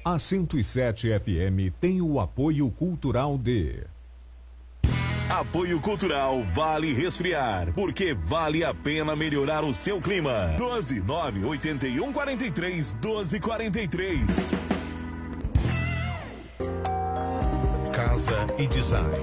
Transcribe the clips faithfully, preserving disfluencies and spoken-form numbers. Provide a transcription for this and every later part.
A cento e sete F M tem o apoio cultural de... Apoio Cultural Vale Resfriar, porque vale a pena melhorar o seu clima. doze nove oito um quatro três doze quarenta e três. Casa e Design.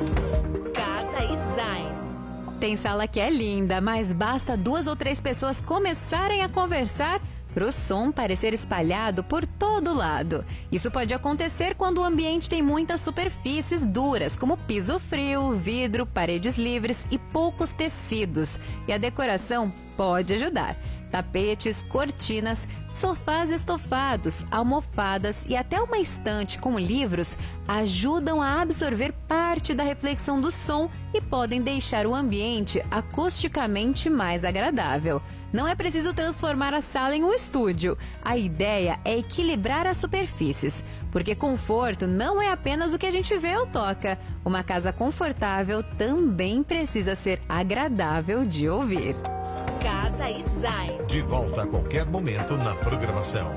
Casa e Design. Tem sala que é linda, mas basta duas ou três pessoas começarem a conversar para o som parecer espalhado por todo lado. Isso pode acontecer quando o ambiente tem muitas superfícies duras, como piso frio, vidro, paredes livres e poucos tecidos. E a decoração pode ajudar. Tapetes, cortinas, sofás estofados, almofadas e até uma estante com livros ajudam a absorver parte da reflexão do som e podem deixar o ambiente acusticamente mais agradável. Não é preciso transformar a sala em um estúdio. A ideia é equilibrar as superfícies, porque conforto não é apenas o que a gente vê ou toca. Uma casa confortável também precisa ser agradável de ouvir. Casa e Design. De volta a qualquer momento na programação.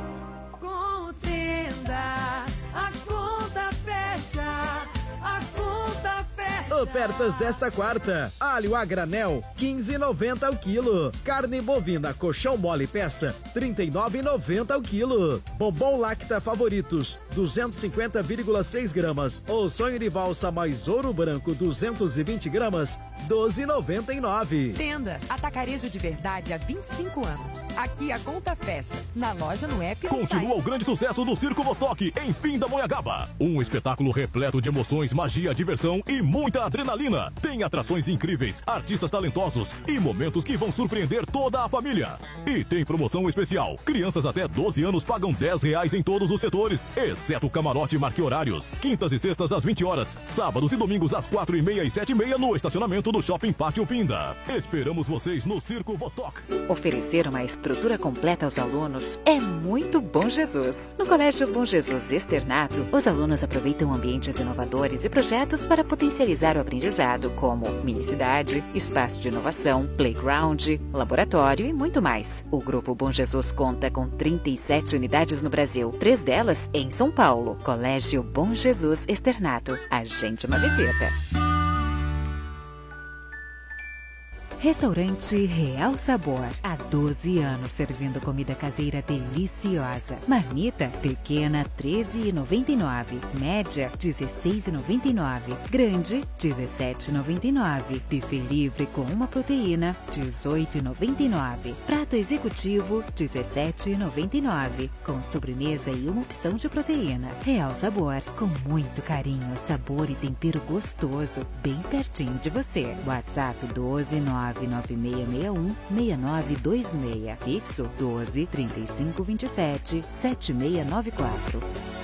Com o Tenda, a conta fecha, a conta fecha. Ofertas desta quarta: alho a granel, quinze reais e noventa centavos ao quilo. Carne bovina colchão mole peça, trinta e nove reais e noventa centavos ao quilo. Bombom Lacta Favoritos, duzentos e cinquenta vírgula seis gramas. Ou sonho de valsa mais ouro branco, duzentos e vinte gramas, doze reais e noventa e nove centavos. Tenda, atacarejo de verdade há vinte e cinco anos. Aqui a conta fecha. Na loja, no app e no Continua site. o grande sucesso do Circo Vostok em Pindamonhangaba. Um espetáculo repleto de emoções, magia, diversão e muita adrenalina. Tem atrações incríveis, artistas talentosos e momentos que vão surpreender toda a família. E tem promoção especial. Crianças até doze anos pagam dez reais em todos os setores, exceto camarote marque horários. Quintas e sextas às vinte horas, sábados e domingos às quatro e meia e sete e meia no estacionamento do Shopping Pátio Pinda. Esperamos vocês no Circo Vostok. Oferecer uma estrutura completa aos alunos é muito Bom Jesus. No Colégio Bom Jesus Externato, os alunos aproveitam ambientes inovadores e projetos para potencializar o aprendizado, como mini-cidade, espaço de inovação, playground, laboratório e muito mais. O Grupo Bom Jesus conta com trinta e sete unidades no Brasil, três delas em São Paulo. Colégio Bom Jesus Externato. Agende uma visita. Restaurante Real Sabor. Há doze anos servindo comida caseira deliciosa. Marmita pequena, treze reais e noventa e nove centavos. Média, dezesseis reais e noventa e nove centavos. Grande, dezessete reais e noventa e nove centavos. Buffet livre com uma proteína, dezoito reais e noventa e nove centavos. Prato executivo, dezessete reais e noventa e nove centavos. Com sobremesa e uma opção de proteína. Real Sabor, com muito carinho, sabor e tempero gostoso, bem pertinho de você. WhatsApp doze nove nove seis seis um seis nove dois seis. Fixo doze trinta e cinco vinte e sete sete seis nove quatro.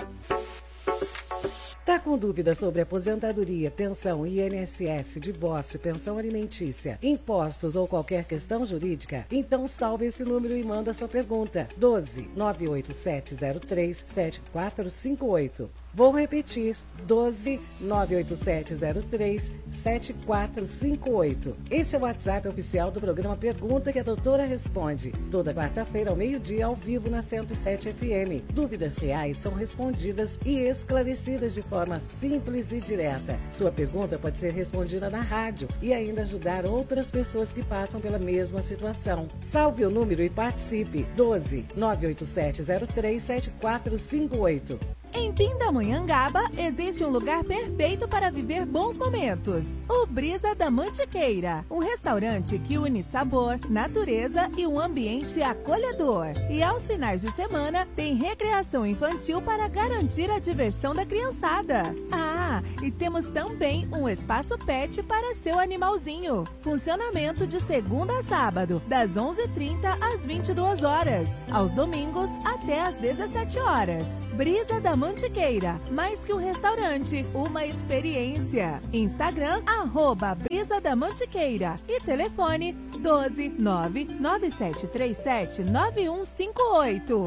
Tá com dúvida sobre aposentadoria, pensão, I N S S, divórcio, pensão alimentícia, impostos ou qualquer questão jurídica? Então salve esse número e manda sua pergunta. doze nove oito sete zero três sete quatro cinco oito. Vou repetir, doze nove oito sete zero três sete quatro cinco oito. Esse é o WhatsApp oficial do programa Pergunta que a Doutora Responde. Toda quarta-feira ao meio-dia, ao vivo na cento e sete F M. Dúvidas reais são respondidas e esclarecidas de forma simples e direta. Sua pergunta pode ser respondida na rádio e ainda ajudar outras pessoas que passam pela mesma situação. Salve o número e participe. doze nove oito sete zero três sete quatro cinco oito. Em Pindamonhangaba, existe um lugar perfeito para viver bons momentos. O Brisa da Mantiqueira, um restaurante que une sabor, natureza e um ambiente acolhedor. E aos finais de semana, tem recreação infantil para garantir a diversão da criançada. Ah, e temos também um espaço pet para seu animalzinho. Funcionamento de segunda a sábado, das onze e trinta às vinte e duas horas. Aos domingos, até às dezessete horas. Brisa da Mantiqueira, mais que um restaurante, uma experiência. Instagram, arroba Brisa da Mantiqueira. E telefone doze nove nove sete três sete nove um cinco oito.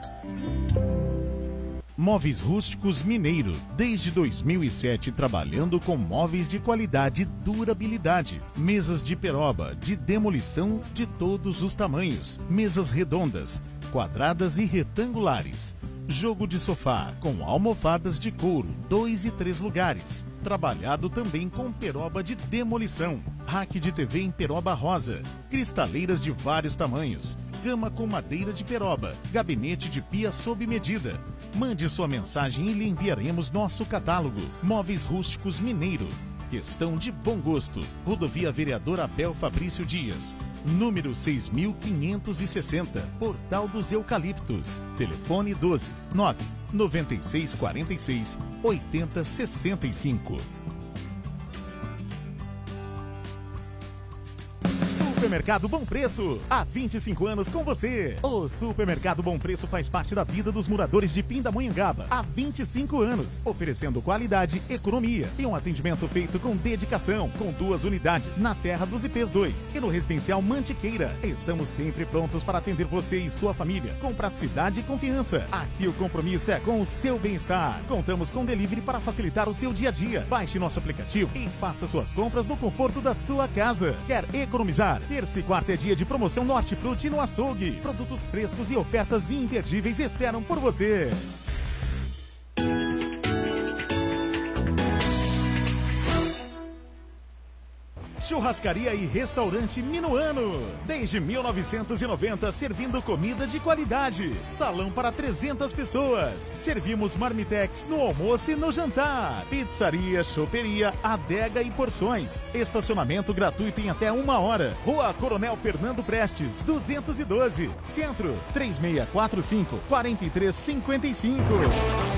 Móveis Rústicos Mineiro, desde dois mil e sete trabalhando com móveis de qualidade e durabilidade. Mesas de peroba, de demolição de todos os tamanhos. Mesas redondas, quadradas e retangulares. Jogo de sofá com almofadas de couro, dois e três lugares. Trabalhado também com peroba de demolição. Rack de T V em peroba rosa. Cristaleiras de vários tamanhos. Cama com madeira de peroba. Gabinete de pia sob medida. Mande sua mensagem e lhe enviaremos nosso catálogo. Móveis rústicos Mineiro. Questão de bom gosto. Rodovia Vereador Abel Fabrício Dias. Número seis mil quinhentos e sessenta. Portal dos Eucaliptos. Telefone doze, nove, noventa e seis, quarenta e seis, oitenta, sessenta e cinco. Supermercado Bom Preço, há vinte e cinco anos com você. O Supermercado Bom Preço faz parte da vida dos moradores de Pindamonhangaba há vinte e cinco anos, oferecendo qualidade, economia e um atendimento feito com dedicação, com duas unidades na Terra dos I Ps dois e no Residencial Mantiqueira. Estamos sempre prontos para atender você e sua família, com praticidade e confiança. Aqui o compromisso é com o seu bem-estar. Contamos com delivery para facilitar o seu dia a dia. Baixe nosso aplicativo e faça suas compras no conforto da sua casa. Quer economizar? Terça e quarta é dia de promoção no Hortifruti no Açougue. Produtos frescos e ofertas imperdíveis esperam por você. Churrascaria e Restaurante Minuano. Desde mil novecentos e noventa, servindo comida de qualidade. Salão para trezentas pessoas. Servimos marmitex no almoço e no jantar. Pizzaria, choperia, adega e porções. Estacionamento gratuito em até uma hora. Rua Coronel Fernando Prestes, duzentos e doze. Centro, três seis quatro cinco, quatro três cinco cinco.